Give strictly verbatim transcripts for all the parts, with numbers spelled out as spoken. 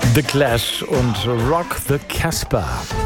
The Clash und Rock the Casbah.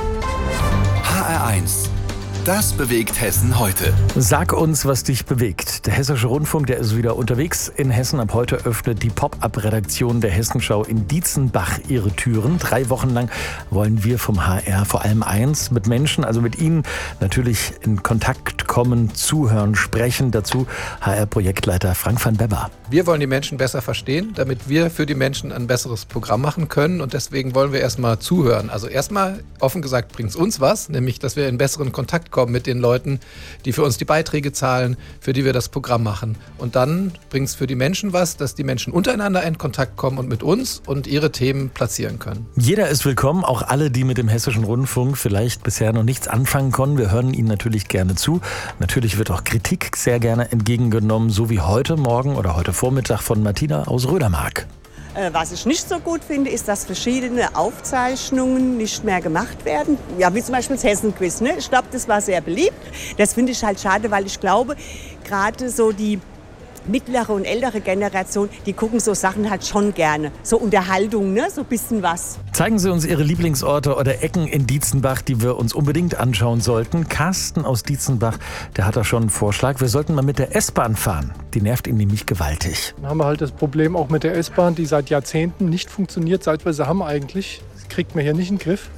H R eins. Das bewegt Hessen heute. Sag uns, was dich bewegt. Der Hessische Rundfunk, der ist wieder unterwegs in Hessen. Ab heute öffnet die Pop-Up-Redaktion der Hessenschau in Dietzenbach ihre Türen. Drei Wochen lang wollen wir vom H R vor allem eins, mit Menschen, also mit Ihnen, natürlich in Kontakt kommen, zuhören, sprechen. Dazu H R-Projektleiter Frank van Bebber. Wir wollen die Menschen besser verstehen, damit wir für die Menschen ein besseres Programm machen können. Und deswegen wollen wir erstmal zuhören. Also erstmal, offen gesagt, bringt es uns was, nämlich, dass wir in besseren Kontakt kommen mit den Leuten, die für uns die Beiträge zahlen, für die wir das Programm machen. Und dann bringt es für die Menschen was, dass die Menschen untereinander in Kontakt kommen und mit uns und ihre Themen platzieren können. Jeder ist willkommen, auch alle, die mit dem Hessischen Rundfunk vielleicht bisher noch nichts anfangen konnten. Wir hören Ihnen natürlich gerne zu. Natürlich wird auch Kritik sehr gerne entgegengenommen, so wie heute Morgen oder heute Vormittag von Martina aus Rödermark. Was ich nicht so gut finde, ist, dass verschiedene Aufzeichnungen nicht mehr gemacht werden. Ja, wie zum Beispiel das Hessen-Quiz. Ne? Ich glaube, das war sehr beliebt. Das finde ich halt schade, weil ich glaube, gerade so die mittlere und ältere Generation, die gucken so Sachen halt schon gerne. So Unterhaltung, ne? So ein bisschen was. Zeigen Sie uns Ihre Lieblingsorte oder Ecken in Dietzenbach, die wir uns unbedingt anschauen sollten. Carsten aus Dietzenbach, der hat da schon einen Vorschlag. Wir sollten mal mit der S-Bahn fahren. Die nervt ihn nämlich gewaltig. Dann haben wir halt das Problem auch mit der S-Bahn, die seit Jahrzehnten nicht funktioniert, seit wir sie haben eigentlich. Das kriegt man hier nicht in den Griff.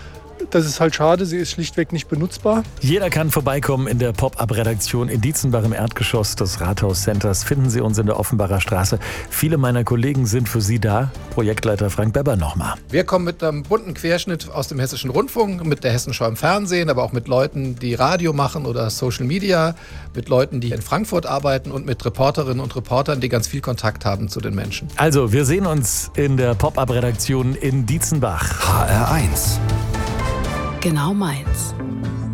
Das ist halt schade, sie ist schlichtweg nicht benutzbar. Jeder kann vorbeikommen in der Pop-Up-Redaktion in Dietzenbach im Erdgeschoss des Rathaus-Centers. Finden Sie uns in der Offenbacher Straße. Viele meiner Kollegen sind für Sie da. Projektleiter Frank Bebber nochmal. Wir kommen mit einem bunten Querschnitt aus dem Hessischen Rundfunk, mit der Hessenschau im Fernsehen, aber auch mit Leuten, die Radio machen oder Social Media, mit Leuten, die in Frankfurt arbeiten und mit Reporterinnen und Reportern, die ganz viel Kontakt haben zu den Menschen. Also, wir sehen uns in der Pop-Up-Redaktion in Dietzenbach. H R eins. Genau meins.